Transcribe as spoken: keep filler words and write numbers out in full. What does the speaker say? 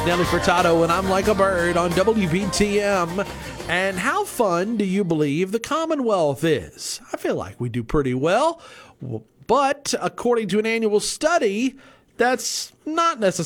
Nelly Furtado, and I'm Like a Bird on W B T M. And how fun do you believe the Commonwealth is? I feel like we do pretty well. But according to an annual study, that's not necessarily